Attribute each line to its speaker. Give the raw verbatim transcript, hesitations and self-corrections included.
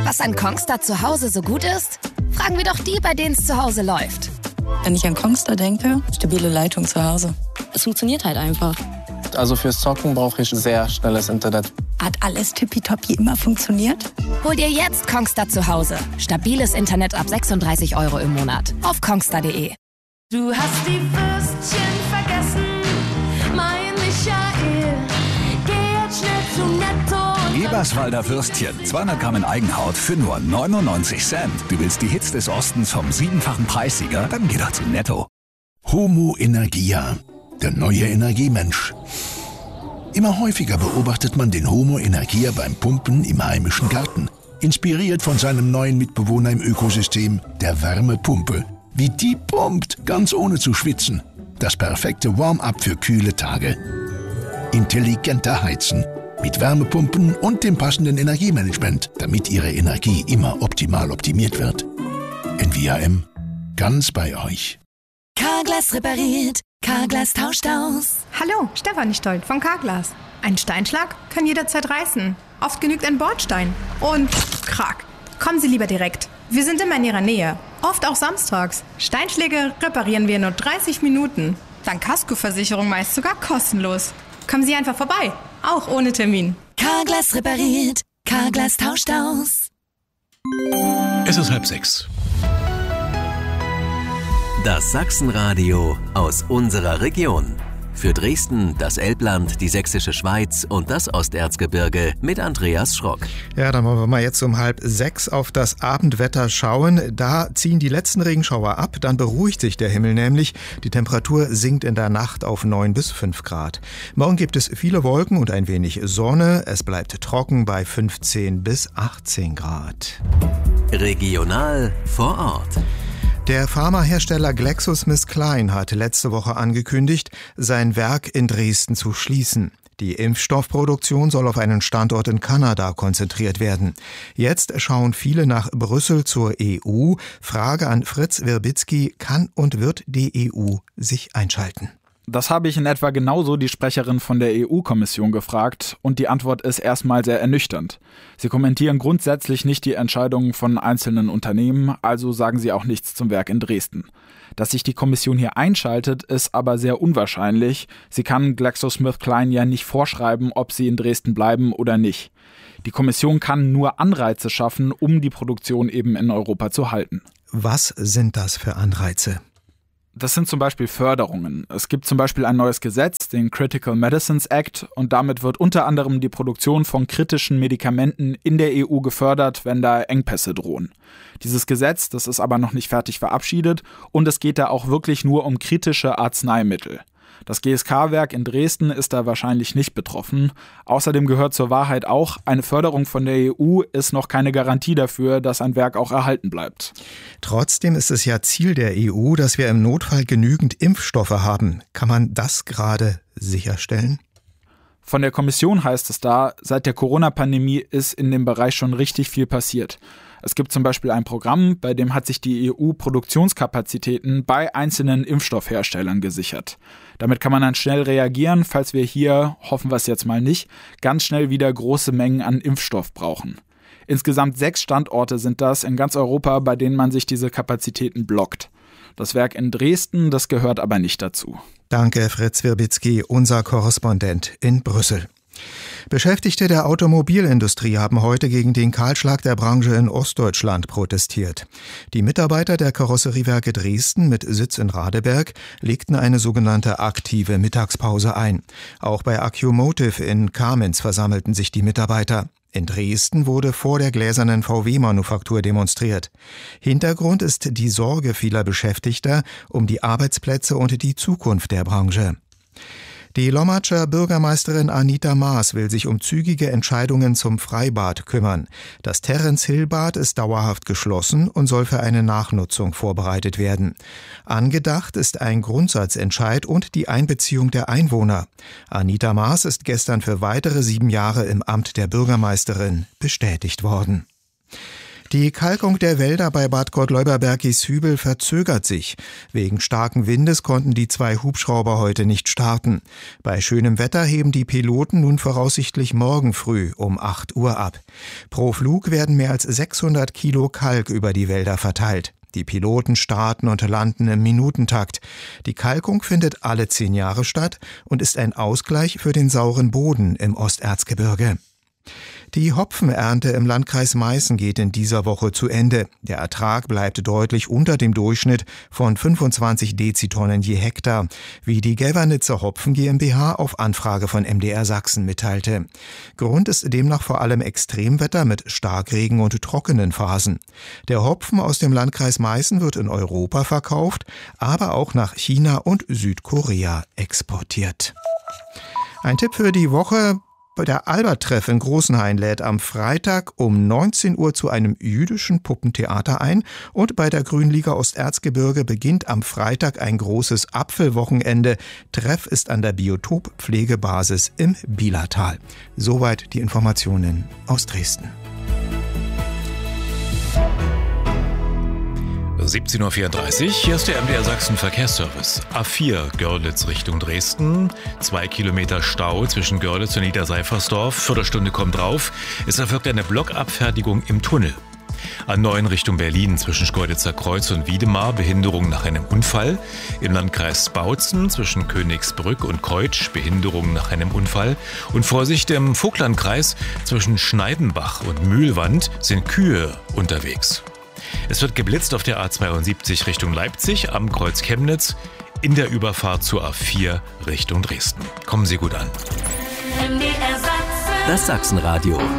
Speaker 1: Was an Kongstar zu Hause so gut ist? Fragen wir doch die, bei denen es zu Hause läuft.
Speaker 2: Wenn ich an Kongstar denke, stabile Leitung zu Hause. Es funktioniert halt einfach.
Speaker 3: Also fürs Zocken brauche ich sehr schnelles Internet.
Speaker 2: Hat alles tippitoppi immer funktioniert?
Speaker 1: Hol dir jetzt Kongstar zu Hause. Stabiles Internet ab sechsunddreißig Euro im Monat. Auf kongstar punkt de.
Speaker 4: Du hast die Würstchen vergessen, mein Michael. Geh jetzt schnell zu Netto.
Speaker 5: Eberswalder Würstchen, zweihundert Gramm in Eigenhaut für nur neunundneunzig Cent. Du willst die Hits des Ostens vom siebenfachen Preissieger? Dann geh doch zu Netto.
Speaker 6: Homo Energia, der neue Energiemensch. Immer häufiger beobachtet man den Homo Energia beim Pumpen im heimischen Garten. Inspiriert von seinem neuen Mitbewohner im Ökosystem, der Wärmepumpe. Wie die pumpt, ganz ohne zu schwitzen. Das perfekte Warm-up für kühle Tage. Intelligenter Heizen. Mit Wärmepumpen und dem passenden Energiemanagement, damit Ihre Energie immer optimal optimiert wird. N V A M, ganz bei euch.
Speaker 1: Carglass repariert, Carglass tauscht aus.
Speaker 7: Hallo, Stefanie Stolt von Carglass. Ein Steinschlag kann jederzeit reißen. Oft genügt ein Bordstein. Und krack. Kommen Sie lieber direkt. Wir sind immer in Ihrer Nähe. Oft auch samstags. Steinschläge reparieren wir in nur dreißig Minuten. Dank Kaskoversicherung meist sogar kostenlos. Kommen Sie einfach vorbei. Auch ohne Termin.
Speaker 1: Carglass repariert, Carglass tauscht aus.
Speaker 8: Es ist halb sechs.
Speaker 9: Das Sachsenradio aus unserer Region. Für Dresden, das Elbland, die Sächsische Schweiz und das Osterzgebirge mit Andreas Schrock.
Speaker 10: Ja, dann wollen wir mal jetzt um halb sechs auf das Abendwetter schauen. Da ziehen die letzten Regenschauer ab, dann beruhigt sich der Himmel nämlich. Die Temperatur sinkt in der Nacht auf neun bis fünf Grad. Morgen gibt es viele Wolken und ein wenig Sonne. Es bleibt trocken bei fünfzehn bis achtzehn Grad.
Speaker 9: Regional vor Ort.
Speaker 10: Der Pharmahersteller GlaxoSmithKline hat letzte Woche angekündigt, sein Werk in Dresden zu schließen. Die Impfstoffproduktion soll auf einen Standort in Kanada konzentriert werden. Jetzt schauen viele nach Brüssel zur E U. Frage an Fritz Wirbitzky: Kann und wird die E U sich einschalten?
Speaker 11: Das habe ich in etwa genauso die Sprecherin von der E U-Kommission gefragt und die Antwort ist erstmal sehr ernüchternd. Sie kommentieren grundsätzlich nicht die Entscheidungen von einzelnen Unternehmen, also sagen sie auch nichts zum Werk in Dresden. Dass sich die Kommission hier einschaltet, ist aber sehr unwahrscheinlich. Sie kann GlaxoSmithKline ja nicht vorschreiben, ob sie in Dresden bleiben oder nicht. Die Kommission kann nur Anreize schaffen, um die Produktion eben in Europa zu halten.
Speaker 10: Was sind das für Anreize?
Speaker 11: Das sind zum Beispiel Förderungen. Es gibt zum Beispiel ein neues Gesetz, den Critical Medicines Act, und damit wird unter anderem die Produktion von kritischen Medikamenten in der E U gefördert, wenn da Engpässe drohen. Dieses Gesetz, das ist aber noch nicht fertig verabschiedet und es geht da auch wirklich nur um kritische Arzneimittel. Das G S K-Werk in Dresden ist da wahrscheinlich nicht betroffen. Außerdem gehört zur Wahrheit auch, eine Förderung von der E U ist noch keine Garantie dafür, dass ein Werk auch erhalten bleibt.
Speaker 10: Trotzdem ist es ja Ziel der E U, dass wir im Notfall genügend Impfstoffe haben. Kann man das gerade sicherstellen?
Speaker 11: Von der Kommission heißt es da, seit der Corona-Pandemie ist in dem Bereich schon richtig viel passiert. Es gibt zum Beispiel ein Programm, bei dem hat sich die E U Produktionskapazitäten bei einzelnen Impfstoffherstellern gesichert. Damit kann man dann schnell reagieren, falls wir hier, hoffen wir es jetzt mal nicht, ganz schnell wieder große Mengen an Impfstoff brauchen. Insgesamt sechs Standorte sind das in ganz Europa, bei denen man sich diese Kapazitäten blockt. Das Werk in Dresden, das gehört aber nicht dazu.
Speaker 10: Danke, Fritz Wirbitzky, unser Korrespondent in Brüssel. Beschäftigte der Automobilindustrie haben heute gegen den Kahlschlag der Branche in Ostdeutschland protestiert. Die Mitarbeiter der Karosseriewerke Dresden mit Sitz in Radeberg legten eine sogenannte aktive Mittagspause ein. Auch bei Accumotive in Kamenz versammelten sich die Mitarbeiter. In Dresden wurde vor der gläsernen V W-Manufaktur demonstriert. Hintergrund ist die Sorge vieler Beschäftigter um die Arbeitsplätze und die Zukunft der Branche. Die Lommatscher Bürgermeisterin Anita Maas will sich um zügige Entscheidungen zum Freibad kümmern. Das Terence-Hill-Bad ist dauerhaft geschlossen und soll für eine Nachnutzung vorbereitet werden. Angedacht ist ein Grundsatzentscheid und die Einbeziehung der Einwohner. Anita Maas ist gestern für weitere sieben Jahre im Amt der Bürgermeisterin bestätigt worden. Die Kalkung der Wälder bei Bad Gottleuber-Bergieshübel verzögert sich. Wegen starken Windes konnten die zwei Hubschrauber heute nicht starten. Bei schönem Wetter heben die Piloten nun voraussichtlich morgen früh um acht Uhr ab. Pro Flug werden mehr als sechshundert Kilo Kalk über die Wälder verteilt. Die Piloten starten und landen im Minutentakt. Die Kalkung findet alle zehn Jahre statt und ist ein Ausgleich für den sauren Boden im Osterzgebirge. Die Hopfenernte im Landkreis Meißen geht in dieser Woche zu Ende. Der Ertrag bleibt deutlich unter dem Durchschnitt von fünfundzwanzig Dezitonnen je Hektar, wie die Gelvernitzer Hopfen GmbH auf Anfrage von M D R Sachsen mitteilte. Grund ist demnach vor allem Extremwetter mit Starkregen und trockenen Phasen. Der Hopfen aus dem Landkreis Meißen wird in Europa verkauft, aber auch nach China und Südkorea exportiert. Ein Tipp für die Woche: Der Albert-Treff in Großenhain lädt am Freitag um neunzehn Uhr zu einem jüdischen Puppentheater ein und bei der Grünliga Osterzgebirge beginnt am Freitag ein großes Apfelwochenende. Treff ist an der Biotop-Pflegebasis im Bielertal. Soweit die Informationen aus Dresden.
Speaker 8: siebzehn Uhr vierunddreißig, hier ist der M D R Sachsen Verkehrsservice. A vier Görlitz Richtung Dresden, zwei Kilometer Stau zwischen Görlitz und Niederseifersdorf, Viertelstunde kommt drauf. Es erfolgt eine Blockabfertigung im Tunnel. A neun Richtung Berlin zwischen Schkeuditzer Kreuz und Wiedemar, Behinderung nach einem Unfall. Im Landkreis Bautzen zwischen Königsbrück und Keutsch, Behinderung nach einem Unfall. Und Vorsicht, im Vogtlandkreis zwischen Schneidenbach und Mühlwand sind Kühe unterwegs. Es wird geblitzt auf der A zweiundsiebzig Richtung Leipzig am Kreuz Chemnitz in der Überfahrt zur A vier Richtung Dresden. Kommen Sie gut an.
Speaker 9: Das Sachsenradio.